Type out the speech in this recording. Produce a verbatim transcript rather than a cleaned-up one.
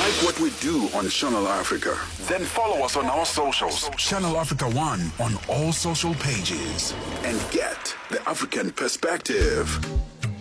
Like what we do on Channel Africa? Then follow us on our socials. Channel Africa One on all social pages. And get the African perspective.